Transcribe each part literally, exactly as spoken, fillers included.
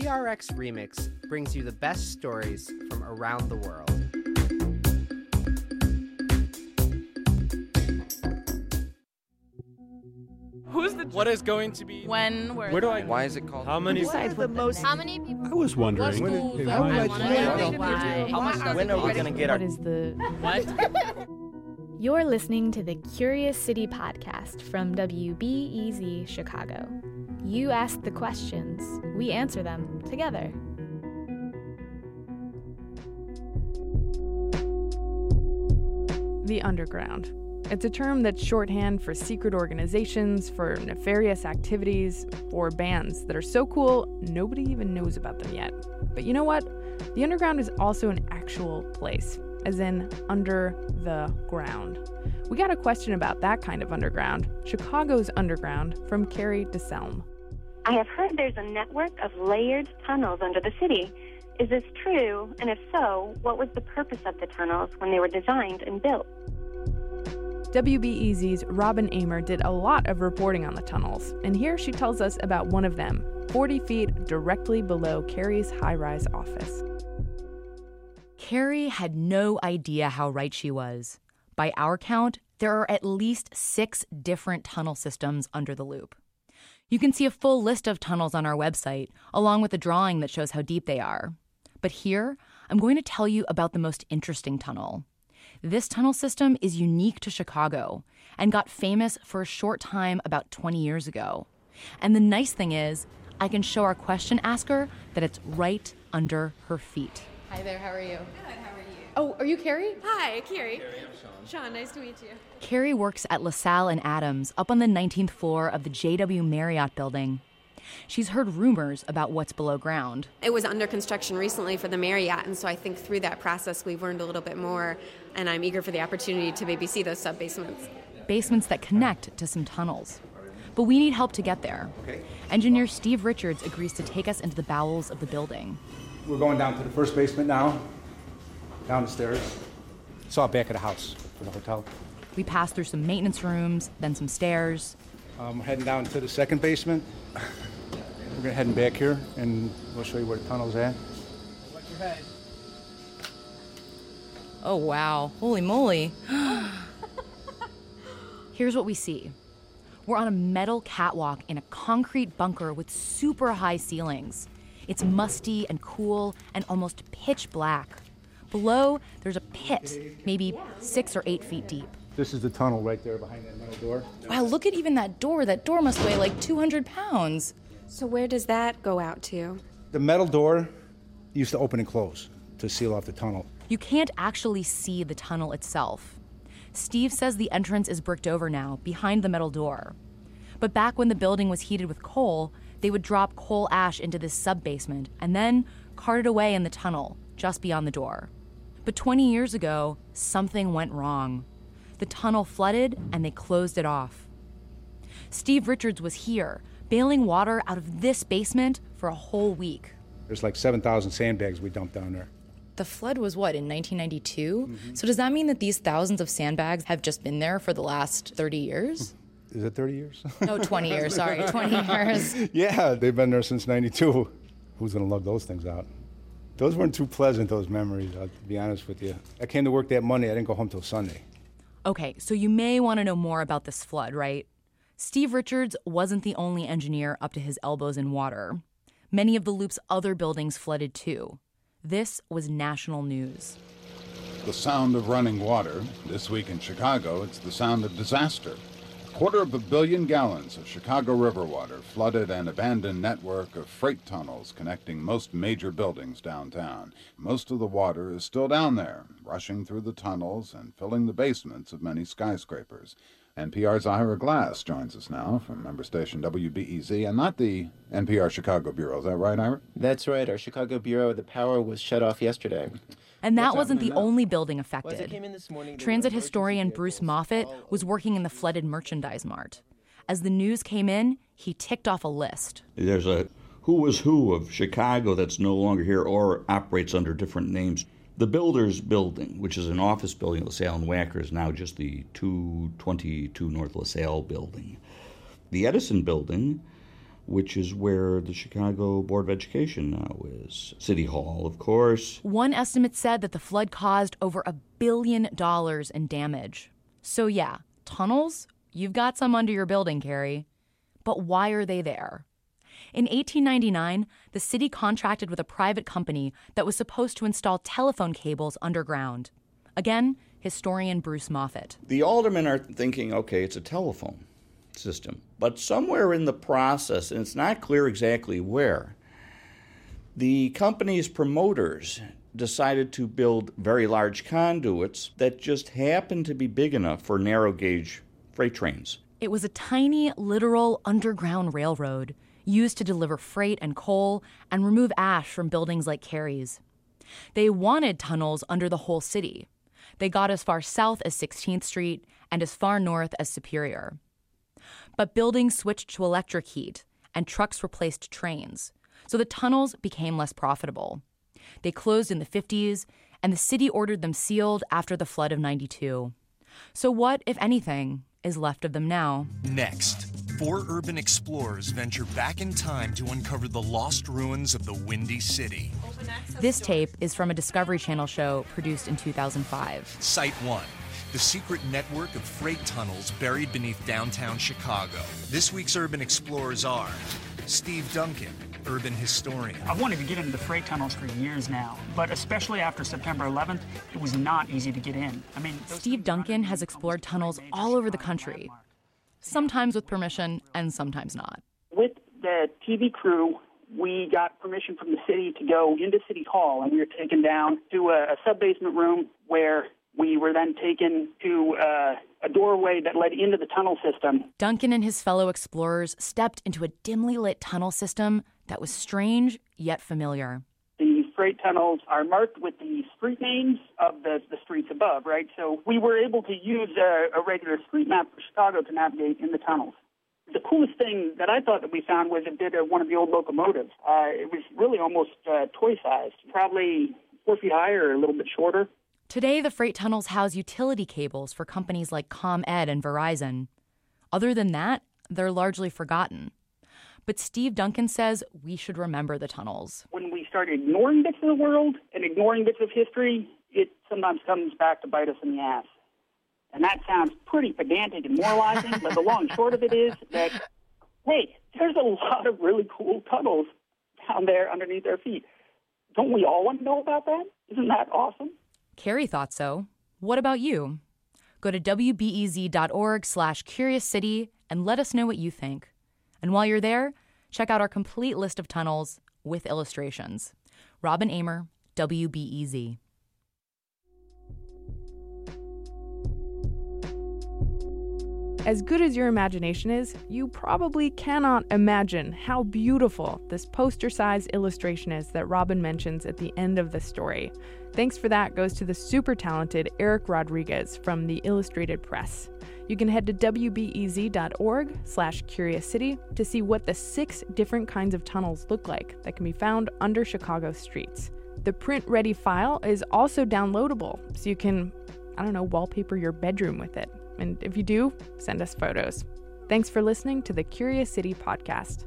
P R X Remix brings you the best stories from around the world. Who's the... What is going to be... When? Where? Where do I... Why is it called... How many... the most... How many people... I was wondering. When, when, I when, want to know why. How much does when it are we cost? going to get our... What is the... What? You're listening to the Curious City podcast from W B E Z Chicago. You ask the questions, we answer them together. The underground. It's a term that's shorthand for secret organizations, for nefarious activities, or bands that are so cool nobody even knows about them yet. But you know what? The underground is also an actual place, as in under the ground. We got a question about that kind of underground, Chicago's underground, from Carrie DeSelm. I have heard there's a network of layered tunnels under the city. Is this true? And if so, what was the purpose of the tunnels when they were designed and built? W B E Z's Robin Amer did a lot of reporting on the tunnels, and here she tells us about one of them, forty feet directly below Carrie's high-rise office. Carrie had no idea how right she was. By our count, there are at least six different tunnel systems under the loop. You can see a full list of tunnels on our website, along with a drawing that shows how deep they are. But here, I'm going to tell you about the most interesting tunnel. This tunnel system is unique to Chicago and got famous for a short time about twenty years ago. And the nice thing is, I can show our question asker that it's right under her feet. Hi there, how are you? Good, how are you? Oh, are you Carrie? Hi, Carrie. Carrie, I'm Sean. Sean, nice to meet you. Carrie works at LaSalle and Adams up on the nineteenth floor of the J W Marriott building. She's heard rumors about what's below ground. It was under construction recently for the Marriott, and so I think through that process we've learned a little bit more, and I'm eager for the opportunity to maybe see those sub-basements. Basements that connect to some tunnels. But we need help to get there. Okay. Engineer Steve Richards agrees to take us into the bowels of the building. We're going down to the first basement now, down the stairs. It's all back of the house for the hotel. We pass through some maintenance rooms, then some stairs. Um, we're heading down to the second basement. We're gonna heading back here, and we'll show you where the tunnel's at. Watch your head. Oh, wow. Holy moly. Here's what we see. We're on a metal catwalk in a concrete bunker with super high ceilings. It's musty and cool and almost pitch black. Below, there's a pit, maybe six or eight feet deep. This is the tunnel right there behind that metal door. Wow, look at even that door. That door must weigh like two hundred pounds. So where does that go out to? The metal door used to open and close to seal off the tunnel. You can't actually see the tunnel itself. Steve says the entrance is bricked over now, behind the metal door. But back when the building was heated with coal, they would drop coal ash into this sub-basement and then cart it away in the tunnel, just beyond the door. But twenty years ago, something went wrong. The tunnel flooded and they closed it off. Steve Richards was here, bailing water out of this basement for a whole week. There's like seven thousand sandbags we dumped down there. The flood was what, in nineteen ninety-two? Mm-hmm. So does that mean that these thousands of sandbags have just been there for the last thirty years? Is it thirty years? No, twenty years, sorry, twenty years. Yeah, they've been there since ninety-two. Who's gonna lug those things out? Those weren't too pleasant, those memories, I'll be honest with you. I came to work that Monday, I didn't go home till Sunday. Okay, so you may want to know more about this flood, right? Steve Richards wasn't the only engineer up to his elbows in water. Many of the loop's other buildings flooded too. This was national news. The sound of running water. This week in Chicago, it's the sound of disaster. A quarter of a billion gallons of Chicago River water flooded an abandoned network of freight tunnels connecting most major buildings downtown. Most of the water is still down there, rushing through the tunnels and filling the basements of many skyscrapers. N P R's Ira Glass joins us now from member station W B E Z, and not the N P R Chicago Bureau. Is that right, Ira? That's right. Our Chicago Bureau, the power was shut off yesterday. And that What's wasn't the now? only building affected. Well, as I came in this morning, Transit historian Bruce Moffett was working in the flooded merchandise mart. As the news came in, he ticked off a list. There's a who is who of Chicago that's no longer here or operates under different names. The Builders Building, which is an office building at LaSalle and Wacker, is now just the two twenty-two North LaSalle building. The Edison Building which is where the Chicago Board of Education now is. City Hall, of course. One estimate said that the flood caused over a billion dollars in damage. So yeah, tunnels, you've got some under your building, Carrie. But why are they there? In eighteen ninety-nine, the city contracted with a private company that was supposed to install telephone cables underground. Again, historian Bruce Moffett. The aldermen are thinking, okay, it's a telephone system. But somewhere in the process, and it's not clear exactly where, the company's promoters decided to build very large conduits that just happened to be big enough for narrow gauge freight trains. It was a tiny, literal underground railroad used to deliver freight and coal and remove ash from buildings like Carrie's. They wanted tunnels under the whole city. They got as far south as sixteenth Street and as far north as Superior. But buildings switched to electric heat, and trucks replaced trains, so the tunnels became less profitable. They closed in the fifties, and the city ordered them sealed after the flood of ninety-two. So what, if anything, is left of them now? Next, four urban explorers venture back in time to uncover the lost ruins of the Windy City. This tape is from a Discovery Channel show produced in two thousand five. Site one, the secret network of freight tunnels buried beneath downtown Chicago. This week's urban explorers are Steve Duncan, urban historian. I've wanted to get into the freight tunnels for years now, but especially after September eleventh, it was not easy to get in. I mean, Steve Duncan has explored tunnels all over the country, sometimes with permission and sometimes not. With the T V crew, we got permission from the city to go into City Hall, and we were taken down to a, a sub-basement room where we were then taken to uh, a doorway that led into the tunnel system. Duncan and his fellow explorers stepped into a dimly lit tunnel system that was strange yet familiar. The freight tunnels are marked with the street names of the, the streets above, right? So we were able to use a, a regular street map for Chicago to navigate in the tunnels. The coolest thing that I thought that we found was a bit of one of the old locomotives. Uh, it was really almost uh, toy-sized, probably four feet high or a little bit shorter. Today, the freight tunnels house utility cables for companies like ComEd and Verizon. Other than that, they're largely forgotten. But Steve Duncan says we should remember the tunnels. When we start ignoring bits of the world and ignoring bits of history, it sometimes comes back to bite us in the ass. And that sounds pretty pedantic and moralizing, but the long and short of it is that, hey, there's a lot of really cool tunnels down there underneath our feet. Don't we all want to know about that? Isn't that awesome? Carrie thought so. What about you? Go to W B E Z dot org slash Curious City and let us know what you think. And while you're there, check out our complete list of tunnels with illustrations. Robin Amer, W B E Z. As good as your imagination is, you probably cannot imagine how beautiful this poster-sized illustration is that Robin mentions at the end of the story. Thanks for that goes to the super talented Eric Rodriguez from the Illustrated Press. You can head to W B E Z dot org slash Curious City to see what the six different kinds of tunnels look like that can be found under Chicago's streets. The print-ready file is also downloadable, so you can, I don't know, wallpaper your bedroom with it. And if you do, send us photos. Thanks for listening to the Curious City podcast.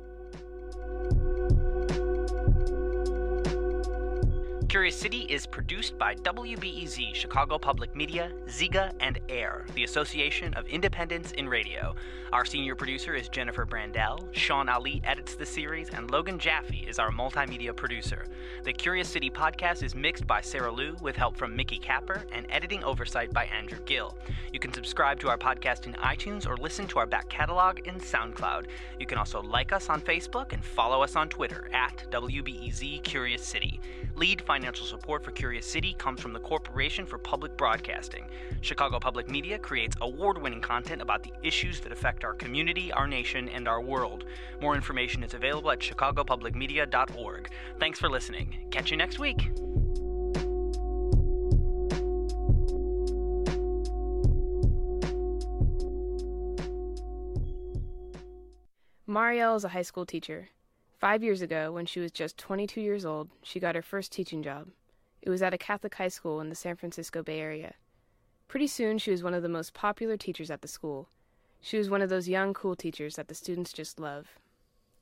Curious City is produced by W B E Z, Chicago Public Media, Ziga, and AIR, the Association of Independents in Radio. Our senior producer is Jennifer Brandel, Sean Ali edits the series, and Logan Jaffe is our multimedia producer. The Curious City podcast is mixed by Sarah Liu with help from Mickey Capper and editing oversight by Andrew Gill. You can subscribe to our podcast in iTunes or listen to our back catalog in SoundCloud. You can also like us on Facebook and follow us on Twitter at W B E Z Curious City. Lead financial support for Curious City comes from the Corporation for Public Broadcasting. Chicago Public Media creates award-winning content about the issues that affect our community, our nation, and our world. More information is available at chicago public media dot org. Thanks for listening. Catch you next week. Marielle is a high school teacher. Five years ago, when she was just twenty-two years old, she got her first teaching job. It was at a Catholic high school in the San Francisco Bay Area. Pretty soon, she was one of the most popular teachers at the school. She was one of those young, cool teachers that the students just love.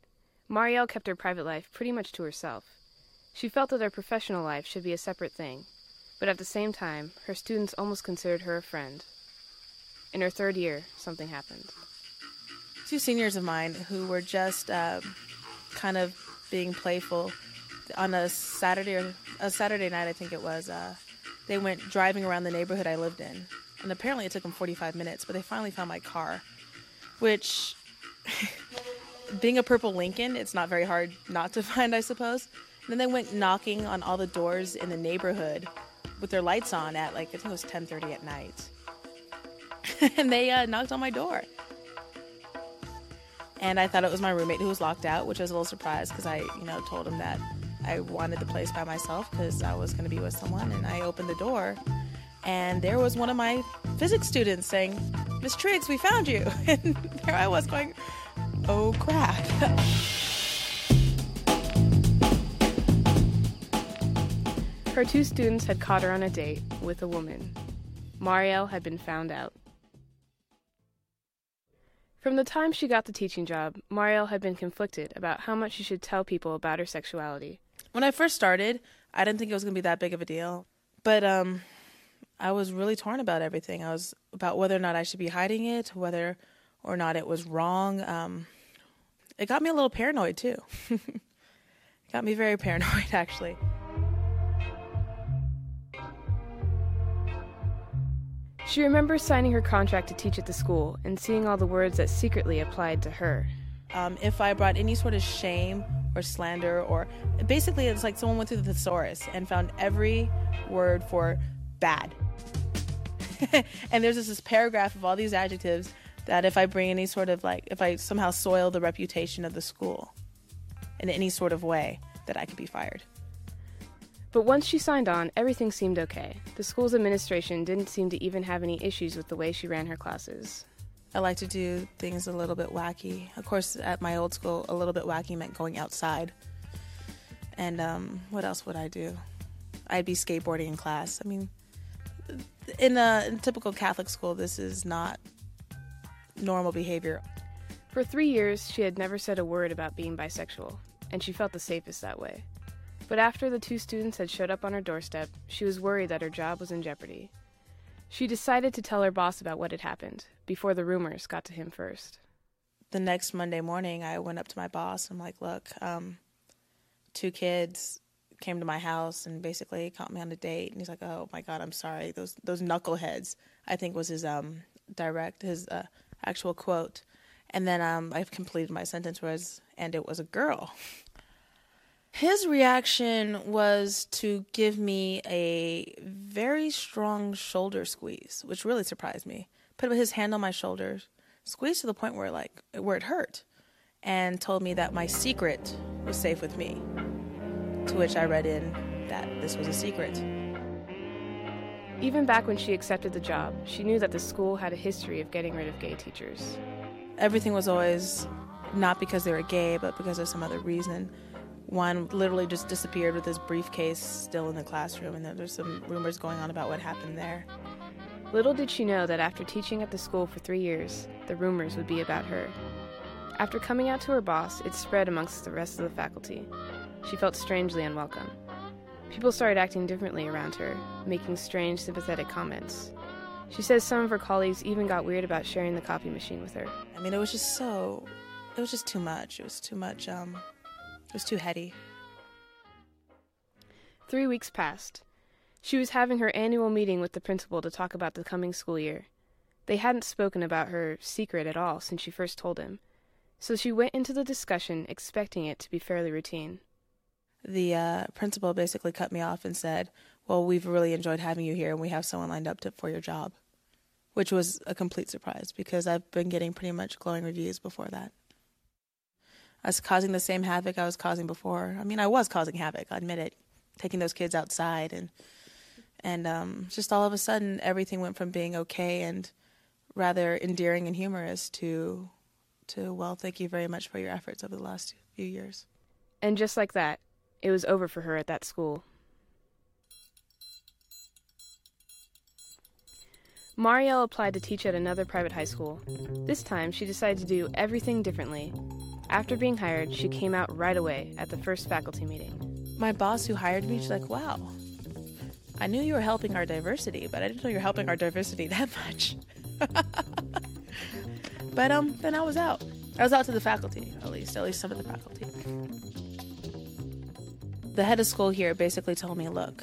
Marielle kept her private life pretty much to herself. She felt that her professional life should be a separate thing, but at the same time, her students almost considered her a friend. In her third year, something happened. Two seniors of mine who were just uh, kind of being playful on a Saturday or a Saturday night, I think it was. Uh, they went driving around the neighborhood I lived in, and apparently it took them forty-five minutes, but they finally found my car, which, being a purple Lincoln, it's not very hard not to find, I suppose. And then they went knocking on all the doors in the neighborhood with their lights on at, like, I think it was ten thirty at night. And they uh, knocked on my door. And I thought it was my roommate who was locked out, which I was a little surprised because I, you know, told him that I wanted the place by myself because I was going to be with someone. And I opened the door, and there was one of my physics students saying, "Miss Triggs, we found you." And there I was going, oh, crap. Her two students had caught her on a date with a woman. Marielle had been found out. From the time she got the teaching job, Marielle had been conflicted about how much she should tell people about her sexuality. When I first started, I didn't think it was going to be that big of a deal. But um, I was really torn about everything. I was about whether or not I should be hiding it, whether or not it was wrong. Um, it got me a little paranoid, too. It got me very paranoid, actually. She remembers signing her contract to teach at the school and seeing all the words that secretly applied to her. Um, if I brought any sort of shame or slander, or basically it's like someone went through the thesaurus and found every word for bad. And there's this, this paragraph of all these adjectives that if I bring any sort of like, if I somehow soil the reputation of the school in any sort of way, that I could be fired. But once she signed on, everything seemed okay. The school's administration didn't seem to even have any issues with the way she ran her classes. I like to do things a little bit wacky. Of course, at my old school, a little bit wacky meant going outside. And um, what else would I do? I'd be skateboarding in class. I mean, in a, in a typical Catholic school, this is not normal behavior. For three years, she had never said a word about being bisexual, and she felt the safest that way. But after the two students had showed up on her doorstep, she was worried that her job was in jeopardy. She decided to tell her boss about what had happened, before the rumors got to him first. The next Monday morning, I went up to my boss. I'm like, look, um, two kids came to my house and basically caught me on a date. And he's like, oh, my God, I'm sorry. Those those knuckleheads, I think was his um direct, his uh, actual quote. And then um, I've completed my sentence, was, and it was a girl. His reaction was to give me a very strong shoulder squeeze, which really surprised me. Put his hand on my shoulders, squeezed to the point where like where it hurt, and told me that my secret was safe with me. To which I read in that this was a secret. Even back when she accepted the job, she knew that the school had a history of getting rid of gay teachers. Everything was always not because they were gay, but because of some other reason. One literally just disappeared with his briefcase still in the classroom, and there's some rumors going on about what happened there. Little did she know that after teaching at the school for three years, the rumors would be about her. After coming out to her boss, it spread amongst the rest of the faculty. She felt strangely unwelcome. People started acting differently around her, making strange, sympathetic comments. She says some of her colleagues even got weird about sharing the copy machine with her. I mean, it was just so, it was just too much. It was too much, um... It was too heady. Three weeks passed. She was having her annual meeting with the principal to talk about the coming school year. They hadn't spoken about her secret at all since she first told him, so she went into the discussion expecting it to be fairly routine. The uh, principal basically cut me off and said, well, we've really enjoyed having you here, and we have someone lined up to, for your job, which was a complete surprise because I've been getting pretty much glowing reviews before that. I was causing the same havoc I was causing before. I mean, I was causing havoc, I admit it, taking those kids outside. And and um, just all of a sudden, everything went from being okay and rather endearing and humorous to, to, well, thank you very much for your efforts over the last few years. And just like that, it was over for her at that school. Marielle applied to teach at another private high school. This time, she decided to do everything differently. After being hired, she came out right away at the first faculty meeting. My boss who hired me, she's like, wow, I knew you were helping our diversity, but I didn't know you were helping our diversity that much. But um, then I was out. I was out to the faculty, at least, at least some of the faculty. The head of school here basically told me, look,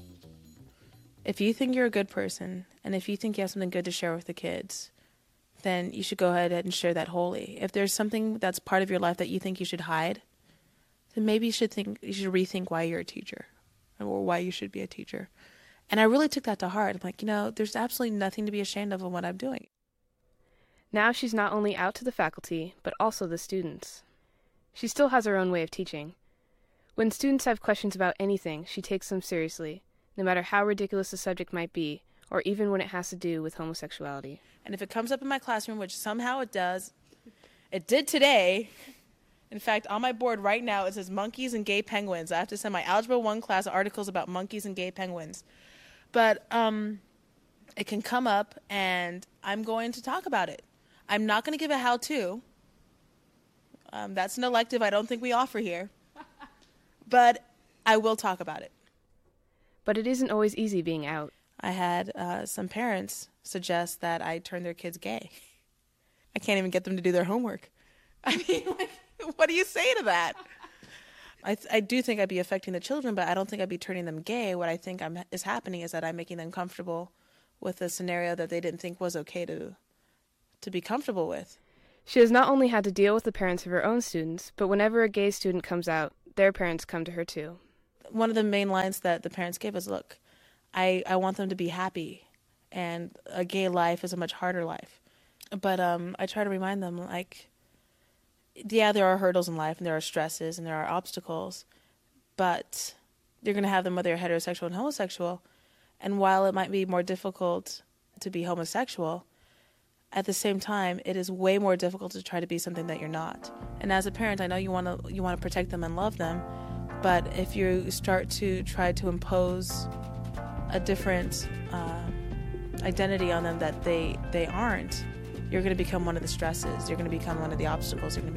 if you think you're a good person, and if you think you have something good to share with the kids, then you should go ahead and share that wholly. If there's something that's part of your life that you think you should hide, then maybe you should think you should rethink why you're a teacher, or why you should be a teacher. And I really took that to heart. I'm like, you know, there's absolutely nothing to be ashamed of in what I'm doing. Now she's not only out to the faculty, but also the students. She still has her own way of teaching. When students have questions about anything, she takes them seriously, no matter how ridiculous the subject might be, or even when it has to do with homosexuality. And if it comes up in my classroom, which somehow it does, it did today. In fact, on my board right now, it says monkeys and gay penguins. I have to send my Algebra one class articles about monkeys and gay penguins. But um, it can come up, and I'm going to talk about it. I'm not going to give a how-to. Um, that's an elective I don't think we offer here. But I will talk about it. But it isn't always easy being out. I had uh, some parents suggest that I turn their kids gay. I can't even get them to do their homework. I mean, like, what do you say to that? I th- I do think I'd be affecting the children, but I don't think I'd be turning them gay. What I think I'm, is happening is that I'm making them comfortable with a scenario that they didn't think was okay to to be comfortable with. She has not only had to deal with the parents of her own students, but whenever a gay student comes out, their parents come to her too. One of the main lines that the parents give is, look, I, I want them to be happy, and a gay life is a much harder life. But um, I try to remind them, like, yeah, there are hurdles in life, and there are stresses, and there are obstacles, but you're going to have them whether you're heterosexual and homosexual. And while it might be more difficult to be homosexual, at the same time, it is way more difficult to try to be something that you're not. And as a parent, I know you want to you want to protect them and love them, but if you start to try to impose a different uh, identity on them that they they aren't, you're going to become one of the stresses. You're going to become one of the obstacles. You're going to